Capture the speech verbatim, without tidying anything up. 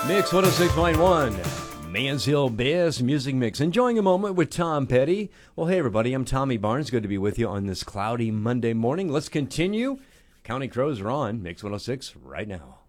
Mix one oh six point one, Mansfield Best Music Mix. Enjoying a moment with Tom Petty. Well, hey, everybody, I'm Tommy Barnes. Good to be with you on this cloudy Monday morning. Let's continue. Counting Crows are on Mix one oh six right now.